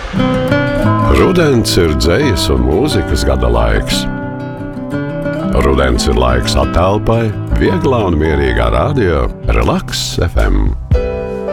Rudens ir dzejas un mūzikas gada laiks. Rudens ir laiks attelpai, vieglā un mierīgā radio Relaks FM.